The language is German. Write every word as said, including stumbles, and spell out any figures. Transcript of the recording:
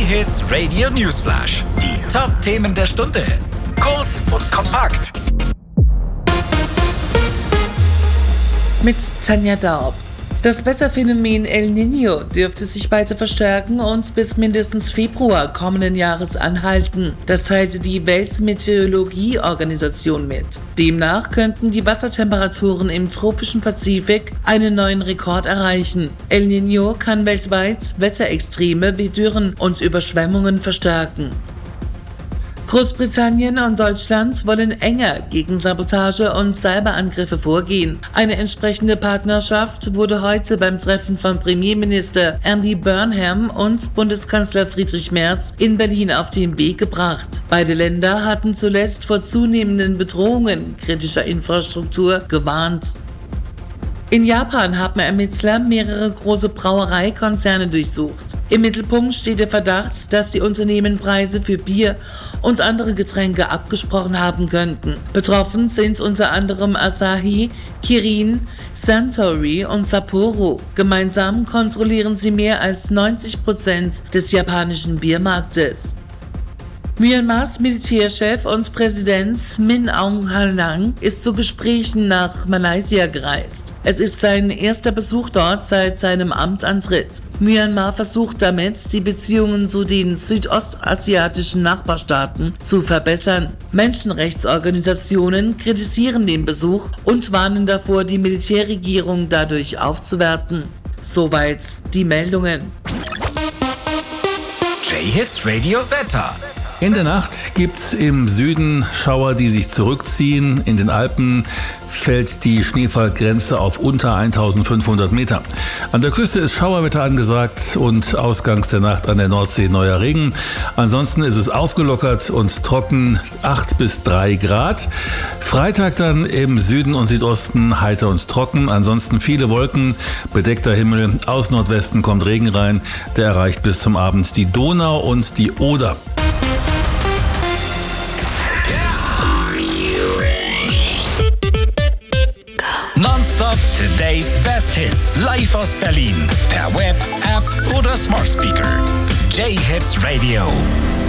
J-Hits Radio Newsflash. Die Top-Themen der Stunde. Kurz und kompakt. Mit Tanja Daub. Das Wetterphänomen El Niño dürfte sich weiter verstärken und bis mindestens Februar kommenden Jahres anhalten. Das teilte die Weltmeteorologieorganisation mit. Demnach könnten die Wassertemperaturen im tropischen Pazifik einen neuen Rekord erreichen. El Niño kann weltweit Wetterextreme wie Dürren und Überschwemmungen verstärken. Großbritannien und Deutschland wollen enger gegen Sabotage und Cyberangriffe vorgehen. Eine entsprechende Partnerschaft wurde heute beim Treffen von Premierminister Andy Burnham und Bundeskanzler Friedrich Merz in Berlin auf den Weg gebracht. Beide Länder hatten zuletzt vor zunehmenden Bedrohungen kritischer Infrastruktur gewarnt. In Japan haben Ermittler mehrere große Brauereikonzerne durchsucht. Im Mittelpunkt steht der Verdacht, dass die Unternehmen Preise für Bier und andere Getränke abgesprochen haben könnten. Betroffen sind unter anderem Asahi, Kirin, Suntory und Sapporo. Gemeinsam kontrollieren sie mehr als neunzig Prozent des japanischen Biermarktes. Myanmars Militärchef und Präsident Min Aung Hlaing ist zu Gesprächen nach Malaysia gereist. Es ist sein erster Besuch dort seit seinem Amtsantritt. Myanmar versucht damit, die Beziehungen zu den südostasiatischen Nachbarstaaten zu verbessern. Menschenrechtsorganisationen kritisieren den Besuch und warnen davor, die Militärregierung dadurch aufzuwerten. Soweit die Meldungen. J-Hits Radio Wetter. In der Nacht gibt's im Süden Schauer, die sich zurückziehen. In den Alpen fällt die Schneefallgrenze auf unter eintausendfünfhundert Meter. An der Küste ist Schauerwetter angesagt und ausgangs der Nacht an der Nordsee neuer Regen. Ansonsten ist es aufgelockert und trocken, acht bis drei Grad. Freitag dann im Süden und Südosten heiter und trocken. Ansonsten viele Wolken, bedeckter Himmel. Aus Nordwesten kommt Regen rein. Der erreicht bis zum Abend die Donau und die Oder. Nonstop Today's Best Hits. Live aus Berlin. Per Web, App oder Smart Speaker. J-Hits Radio.